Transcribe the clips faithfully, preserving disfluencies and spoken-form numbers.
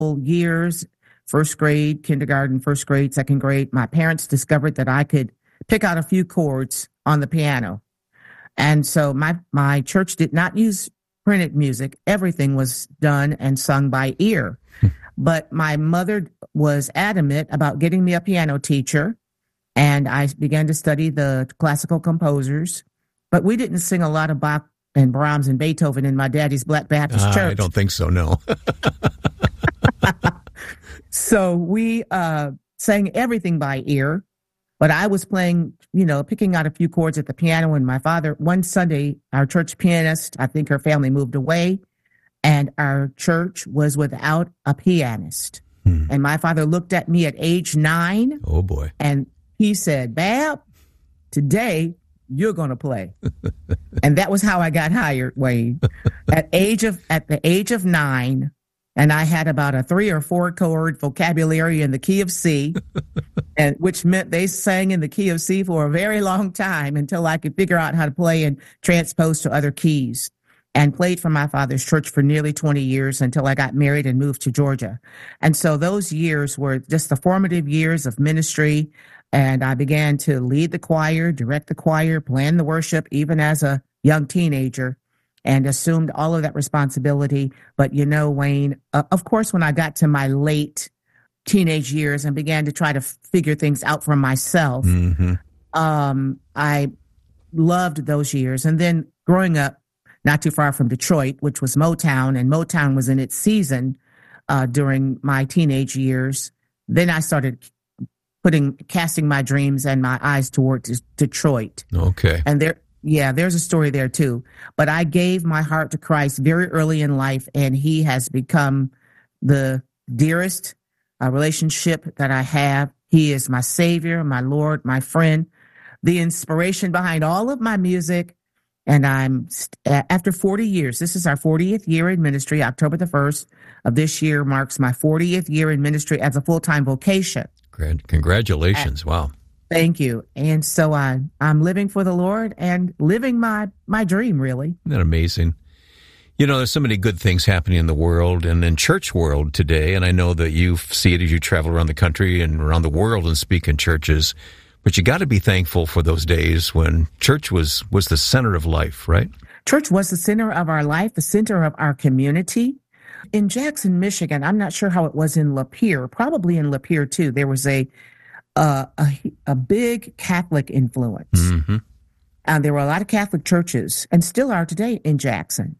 years, first grade, kindergarten, first grade, second grade, my parents discovered that I could pick out a few chords on the piano. And so my, my church did not use printed music. Everything was done and sung by ear. But my mother was adamant about getting me a piano teacher, and I began to study the classical composers. But we didn't sing a lot of Bach and Brahms and Beethoven in my daddy's Black Baptist uh, church. I don't think so, no. So we uh, sang everything by ear, but I was playing, you know, picking out a few chords at the piano. And my father, one Sunday, our church pianist, I think her family moved away, and our church was without a pianist. Hmm. And my father looked at me at age nine. Oh, boy. And he said, Bab, today you're going to play. And that was how I got hired, Wayne. At age of at the age of nine, and I had about a three or four chord vocabulary in the key of C, and which meant they sang in the key of C for a very long time until I could figure out how to play and transpose to other keys. And played for my father's church for nearly twenty years until I got married and moved to Georgia. And so those years were just the formative years of ministry. And I began to lead the choir, direct the choir, plan the worship, even as a young teenager, and assumed all of that responsibility. But, you know, Wayne, uh, of course, when I got to my late teenage years and began to try to figure things out for myself, mm-hmm. um, I loved those years. And then growing up, not too far from Detroit, which was Motown, and Motown was in its season uh, during my teenage years. Then I started putting, casting my dreams and my eyes toward D- Detroit. Okay. And there, yeah, there's a story there too. But I gave my heart to Christ very early in life, and he has become the dearest uh, relationship that I have. He is my Savior, my Lord, my friend, the inspiration behind all of my music. And I'm, after forty years, this is our fortieth year in ministry. October the first of this year marks my fortieth year in ministry as a full-time vocation. Congratulations. And, wow. Thank you. And so I, I'm living for the Lord and living my, my dream, really. Isn't that amazing? You know, there's so many good things happening in the world and in church world today. And I know that you see it as you travel around the country and around the world and speak in churches. But you got to be thankful for those days when church was, was the center of life, right? Church was the center of our life, the center of our community. In Jackson, Michigan, I'm not sure how it was in Lapeer, probably in Lapeer too, there was a uh, a, a big Catholic influence. Mm-hmm. And there were a lot of Catholic churches, and still are today in Jackson.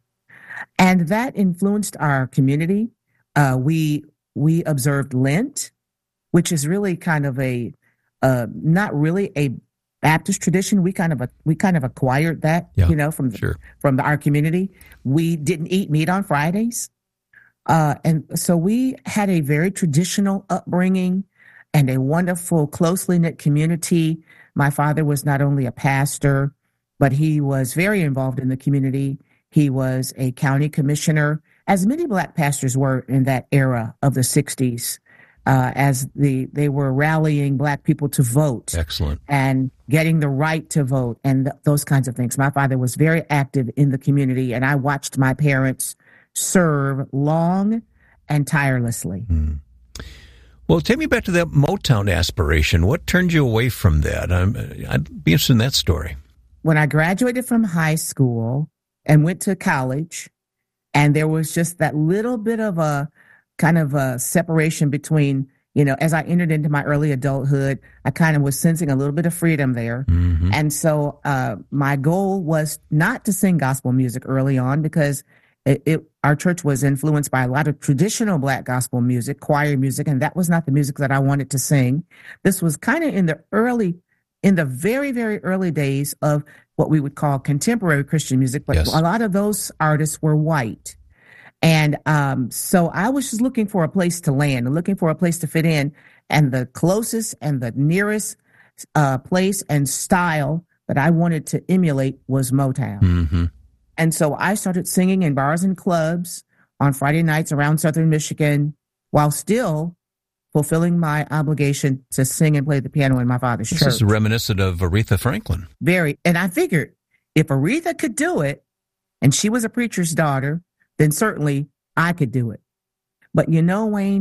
And that influenced our community. Uh, we we observed Lent, which is really kind of a Uh, not really a Baptist tradition. We kind of a, we kind of acquired that, yeah, you know, from the, sure. from our community. We didn't eat meat on Fridays, uh, and so we had a very traditional upbringing and a wonderful, closely knit community. My father was not only a pastor, but he was very involved in the community. He was a county commissioner, as many Black pastors were in that era of the sixties. Uh, as the they were rallying Black people to vote. Excellent. And getting the right to vote and th- those kinds of things. My father was very active in the community, and I watched my parents serve long and tirelessly. Mm. Well, take me back to that Motown aspiration. What turned you away from that? I'm, I'd be interested in that story. When I graduated from high school and went to college, and there was just that little bit of a kind of a separation between, you know, as I entered into my early adulthood, I kind of was sensing a little bit of freedom there. Mm-hmm. And so uh, my goal was not to sing gospel music early on, because it, it, our church was influenced by a lot of traditional Black gospel music, choir music, and that was not the music that I wanted to sing. This was kind of in the early, in the very, very early days of what we would call contemporary Christian music, but yes. A lot of those artists were white. And um, so I was just looking for a place to land, looking for a place to fit in. And the closest and the nearest uh, place and style that I wanted to emulate was Motown. Mm-hmm. And so I started singing in bars and clubs on Friday nights around Southern Michigan, while still fulfilling my obligation to sing and play the piano in my father's this church. This is reminiscent of Aretha Franklin. Very. And I figured if Aretha could do it, and she was a preacher's daughter, then certainly I could do it. But you know, Wayne,